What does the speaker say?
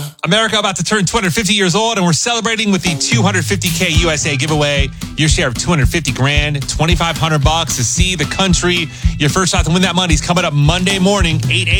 America about to turn 250 years old, and we're celebrating with the $250K USA giveaway. Your share of $250 grand, $2,500 to see the country. Your first shot to win that money is coming up Monday morning, 8 a.m.